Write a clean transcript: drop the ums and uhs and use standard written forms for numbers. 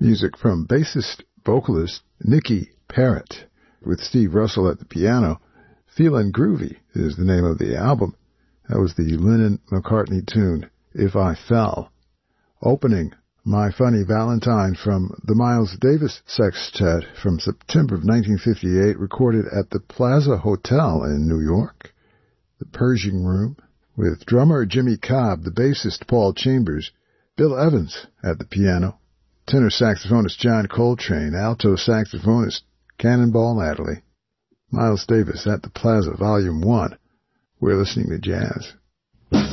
Music from bassist-vocalist Nicky Parrott, with Steve Russell at the piano. Feelin' Groovy is the name of the album. That was the Lennon-McCartney tune, If I Fell. Opening, My Funny Valentine from the Miles Davis Sextet from September of 1958, recorded at the Plaza Hotel in New York. The Pershing Room, with drummer Jimmy Cobb, the bassist Paul Chambers, Bill Evans at the piano, tenor saxophonist John Coltrane, alto saxophonist Cannonball Adderley. Miles Davis at the Plaza, Volume 1. We're listening to jazz.